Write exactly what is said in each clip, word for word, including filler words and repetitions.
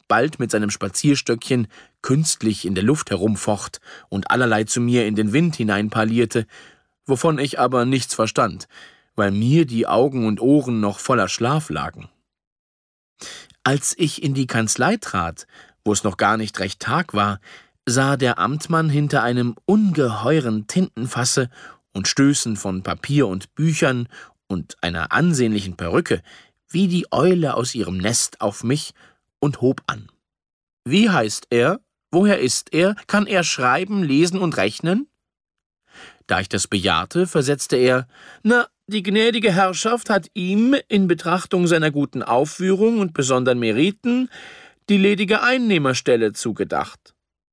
bald mit seinem Spazierstöckchen künstlich in der Luft herumfocht und allerlei zu mir in den Wind hineinparlierte, wovon ich aber nichts verstand, weil mir die Augen und Ohren noch voller Schlaf lagen. Als ich in die Kanzlei trat, wo es noch gar nicht recht Tag war, sah der Amtmann hinter einem ungeheuren Tintenfasse und Stößen von Papier und Büchern und einer ansehnlichen Perücke wie die Eule aus ihrem Nest auf mich und hob an. »Wie heißt er? Woher ist er? Kann er schreiben, lesen und rechnen?« Da ich das bejahte, versetzte er, »Na, die gnädige Herrschaft hat ihm in Betrachtung seiner guten Aufführung und besonderen Meriten die ledige Einnehmerstelle zugedacht.«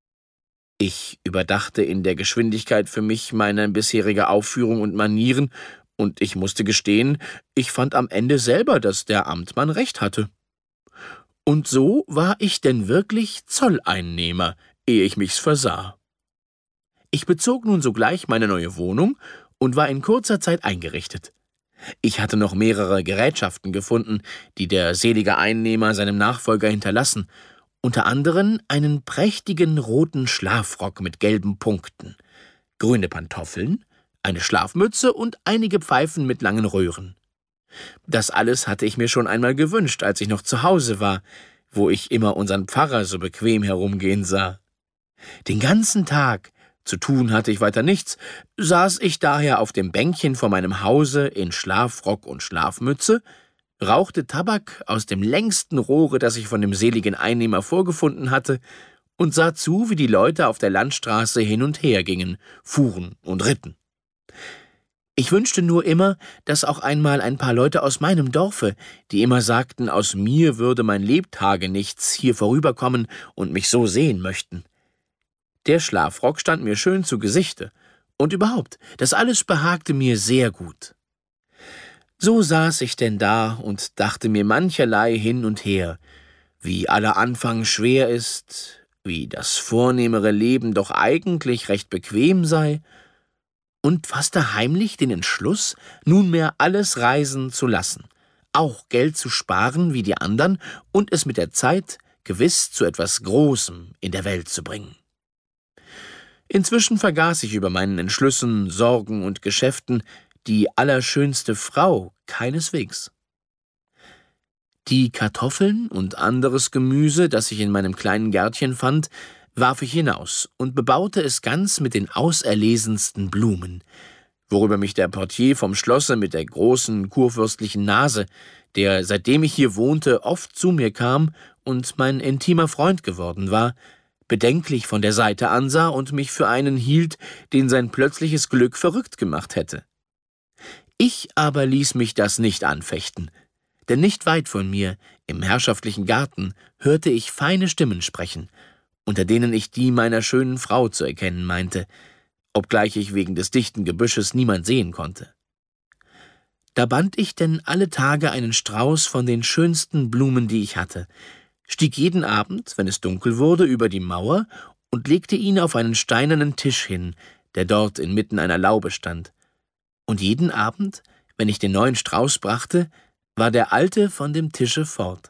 Ich überdachte in der Geschwindigkeit für mich meine bisherige Aufführung und Manieren, und ich musste gestehen, ich fand am Ende selber, dass der Amtmann recht hatte. Und so war ich denn wirklich Zolleinnehmer, ehe ich mich's versah. Ich bezog nun sogleich meine neue Wohnung und war in kurzer Zeit eingerichtet. Ich hatte noch mehrere Gerätschaften gefunden, die der selige Einnehmer seinem Nachfolger hinterlassen, unter anderem einen prächtigen roten Schlafrock mit gelben Punkten, grüne Pantoffeln, eine Schlafmütze und einige Pfeifen mit langen Röhren. Das alles hatte ich mir schon einmal gewünscht, als ich noch zu Hause war, wo ich immer unseren Pfarrer so bequem herumgehen sah. Den ganzen Tag, zu tun hatte ich weiter nichts, saß ich daher auf dem Bänkchen vor meinem Hause in Schlafrock und Schlafmütze, rauchte Tabak aus dem längsten Rohre, das ich von dem seligen Einnehmer vorgefunden hatte, und sah zu, wie die Leute auf der Landstraße hin und her gingen, fuhren und ritten. Ich wünschte nur immer, dass auch einmal ein paar Leute aus meinem Dorfe, die immer sagten, aus mir würde mein Lebtage nichts, hier vorüberkommen und mich so sehen möchten. Der Schlafrock stand mir schön zu Gesichte, und überhaupt, das alles behagte mir sehr gut. So saß ich denn da und dachte mir mancherlei hin und her, wie aller Anfang schwer ist, wie das vornehmere Leben doch eigentlich recht bequem sei, und fasste heimlich den Entschluss, nunmehr alles reisen zu lassen, auch Geld zu sparen wie die anderen und es mit der Zeit gewiss zu etwas Großem in der Welt zu bringen. Inzwischen vergaß ich über meinen Entschlüssen, Sorgen und Geschäften die allerschönste Frau keineswegs. Die Kartoffeln und anderes Gemüse, das ich in meinem kleinen Gärtchen fand, warf ich hinaus und bebaute es ganz mit den auserlesensten Blumen, worüber mich der Portier vom Schlosse mit der großen kurfürstlichen Nase, der, seitdem ich hier wohnte, oft zu mir kam und mein intimer Freund geworden war, bedenklich von der Seite ansah und mich für einen hielt, den sein plötzliches Glück verrückt gemacht hätte. Ich aber ließ mich das nicht anfechten, denn nicht weit von mir, im herrschaftlichen Garten, hörte ich feine Stimmen sprechen, unter denen ich die meiner schönen Frau zu erkennen meinte, obgleich ich wegen des dichten Gebüsches niemand sehen konnte. Da band ich denn alle Tage einen Strauß von den schönsten Blumen, die ich hatte, stieg jeden Abend, wenn es dunkel wurde, über die Mauer und legte ihn auf einen steinernen Tisch hin, der dort inmitten einer Laube stand. Und jeden Abend, wenn ich den neuen Strauß brachte, war der alte von dem Tische fort.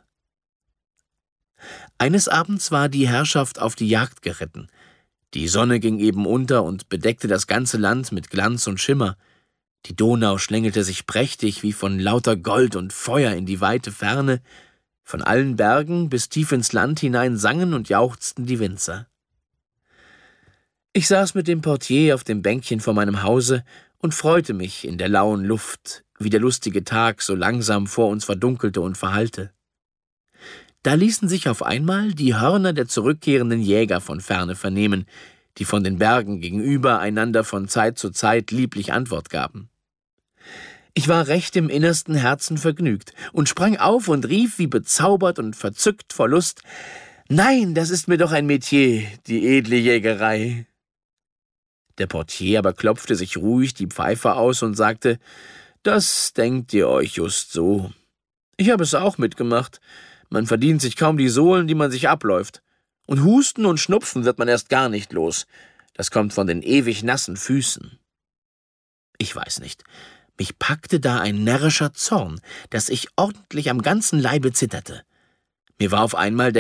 Eines Abends war die Herrschaft auf die Jagd geritten. Die Sonne ging eben unter und bedeckte das ganze Land mit Glanz und Schimmer. Die Donau schlängelte sich prächtig wie von lauter Gold und Feuer in die weite Ferne. Von allen Bergen bis tief ins Land hinein sangen und jauchzten die Winzer. Ich saß mit dem Portier auf dem Bänkchen vor meinem Hause und freute mich in der lauen Luft, wie der lustige Tag so langsam vor uns verdunkelte und verhallte. Da ließen sich auf einmal die Hörner der zurückkehrenden Jäger von ferne vernehmen, die von den Bergen gegenüber einander von Zeit zu Zeit lieblich Antwort gaben. Ich war recht im innersten Herzen vergnügt und sprang auf und rief wie bezaubert und verzückt vor Lust, »Nein, das ist mir doch ein Metier, die edle Jägerei!« Der Portier aber klopfte sich ruhig die Pfeife aus und sagte, »Das denkt ihr euch just so. Ich habe es auch mitgemacht. Man verdient sich kaum die Sohlen, die man sich abläuft. Und Husten und Schnupfen wird man erst gar nicht los. Das kommt von den ewig nassen Füßen.« Ich weiß nicht. Mich packte da ein närrischer Zorn, dass ich ordentlich am ganzen Leibe zitterte. Mir war auf einmal der